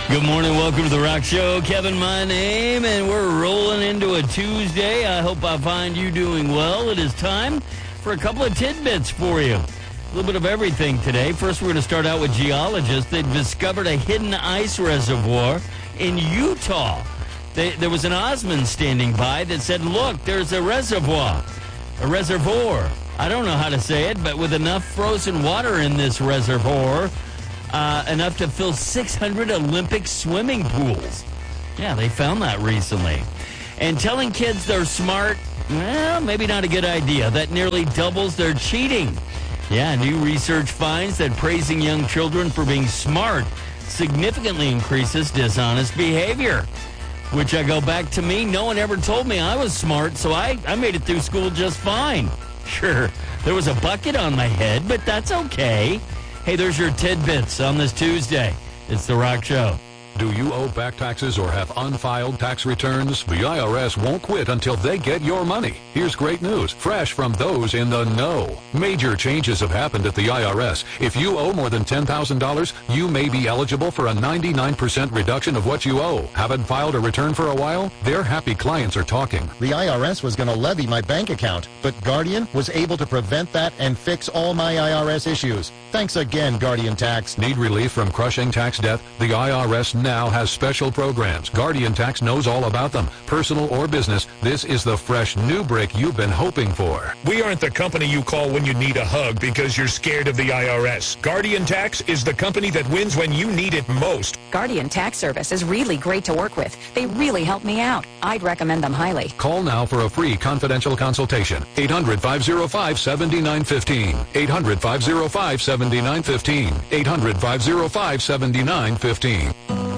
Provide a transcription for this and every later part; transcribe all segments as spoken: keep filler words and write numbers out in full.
Good morning. Welcome to the Rock Show. Kevin, my name, and we're rolling into a Tuesday. I hope I find you doing well. It is time for a couple of tidbits for you. A little bit of everything today. First, we're going to start out with geologists. They've discovered a hidden ice reservoir in Utah. They, there was an Osmond standing by that said, look, there's a reservoir. A reservoir. I don't know how to say it, but with enough frozen water in this reservoir, Uh, enough to fill six hundred Olympic swimming pools. Yeah, they found that recently. And telling kids they're smart, well, maybe not a good idea. That nearly doubles their cheating. Yeah, new research finds that praising young children for being smart significantly increases dishonest behavior. Which I go back to me. No one ever told me I was smart, so I, I made it through school just fine. Sure, there was a bucket on my head, but that's okay. Hey, there's your tidbits on this Tuesday. It's The Rock Show. Do you owe back taxes or have unfiled tax returns? The I R S won't quit until they get your money. Here's great news, fresh from those in the know. Major changes have happened at the I R S. If you owe more than ten thousand dollars, you may be eligible for a ninety-nine percent reduction of what you owe. Haven't filed a return for a while? Their happy clients are talking. The I R S was going to levy my bank account, but Guardian was able to prevent that and fix all my I R S issues. Thanks again, Guardian Tax. Need relief from crushing tax debt? The I R S now has special programs. Guardian Tax knows all about them. Personal or business, this is the fresh new brick you've been hoping for. We aren't the company you call when you need a hug because you're scared of the I R S. Guardian Tax is the company that wins when you need it most. Guardian Tax Service is really great to work with. They really help me out. I'd recommend them highly. Call now for a free confidential consultation. eight hundred, five oh five, seven nine one five. eight hundred, five oh five, seven nine one five. eight hundred, five oh five, seven nine one five.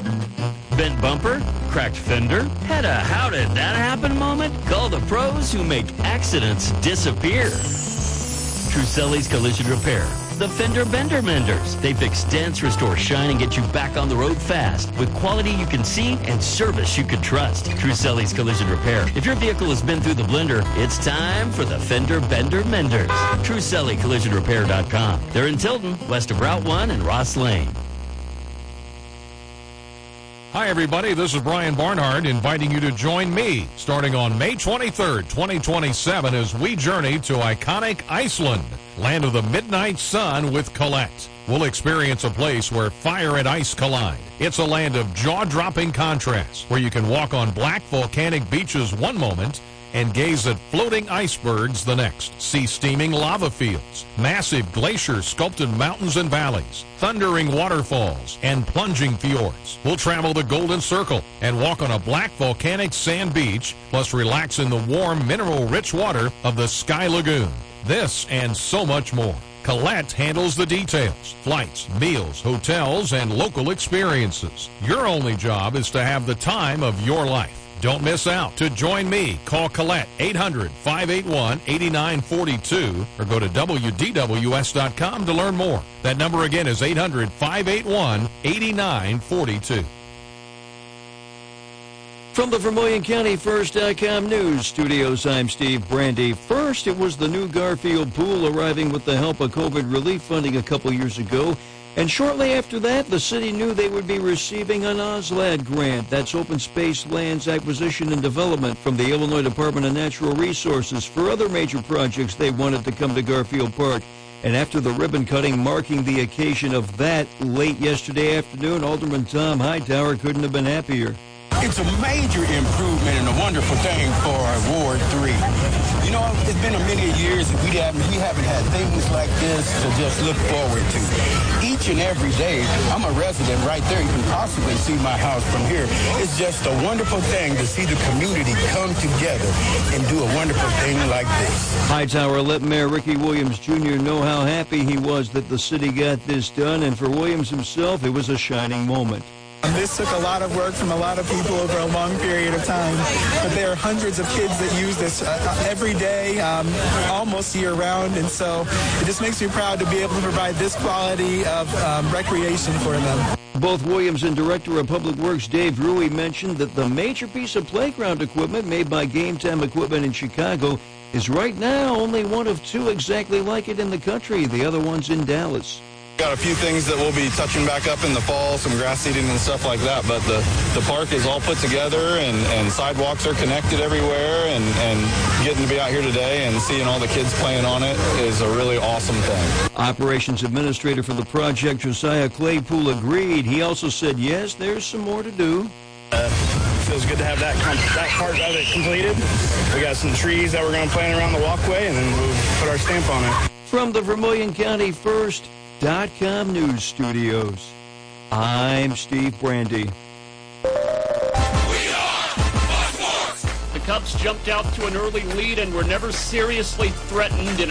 Bent bumper? Cracked fender? Had a how did that happen moment? Call the pros who make accidents disappear. Truselli's Collision Repair. The Fender Bender Menders. They fix dents, restore shine, and get you back on the road fast with quality you can see and service you can trust. Truselli's Collision Repair. If your vehicle has been through the blender, it's time for the Fender Bender Menders. Truselli Collision Repair dot com. They're in Tilton, west of Route one and Ross Lane. Hi, everybody. This is Brian Barnhart inviting you to join me starting on May twenty-third, twenty twenty-seven as we journey to iconic Iceland, land of the midnight sun with Colette. We'll experience a place where fire and ice collide. It's a land of jaw-dropping contrasts where you can walk on black volcanic beaches one moment and gaze at floating icebergs the next. See steaming lava fields, massive glacier-sculpted mountains and valleys, thundering waterfalls, and plunging fjords. We'll travel the Golden Circle and walk on a black volcanic sand beach, plus relax in the warm, mineral-rich water of the Sky Lagoon. This and so much more. Colette handles the details, flights, meals, hotels, and local experiences. Your only job is to have the time of your life. Don't miss out. To join me, call Colette eight hundred, five eight one, eight nine four two or go to W D W S dot com to learn more. That number again is eight hundred, five eight one, eight nine four two. From the Vermilion County First dot com News Studios, I'm Steve Brandy. First, it was the new Garfield Pool arriving with the help of COVID relief funding a couple years ago. And shortly after that, the city knew they would be receiving an OSLAD grant. That's Open Space Lands Acquisition and Development from the Illinois Department of Natural Resources for other major projects they wanted to come to Garfield Park. And after the ribbon cutting marking the occasion of that late yesterday afternoon, Alderman Tom Hightower couldn't have been happier. It's a major improvement and a wonderful thing for Ward three. You know, it's been a many years that we haven't, we haven't had things like this to just look forward to. Each and every day, I'm a resident right there. You can possibly see my house from here. It's just a wonderful thing to see the community come together and do a wonderful thing like this. Hightower let Mayor Ricky Williams Junior know how happy he was that the city got this done, and for Williams himself, it was a shining moment. This took a lot of work from a lot of people over a long period of time, but there are hundreds of kids that use this uh, every day, um, almost year-round, and so it just makes me proud to be able to provide this quality of um, recreation for them. Both Williams and Director of Public Works Dave Rui mentioned that the major piece of playground equipment made by Game Time Equipment in Chicago is right now only one of two exactly like it in the country. The other one's in Dallas. Got a few things that we'll be touching back up in the fall, some grass seeding and stuff like that, but the, the park is all put together and, and sidewalks are connected everywhere, and, and getting to be out here today and seeing all the kids playing on it is a really awesome thing. Operations Administrator for the project, Josiah Claypool, agreed. He also said, yes, there's some more to do. Uh, feels good to have that, that part of it completed. We got some trees that we're going to plant around the walkway, and then we'll put our stamp on it. From the Vermilion County First dot com News Studios, I'm Steve Brandy. The Cubs jumped out to an early lead and were never seriously threatened in a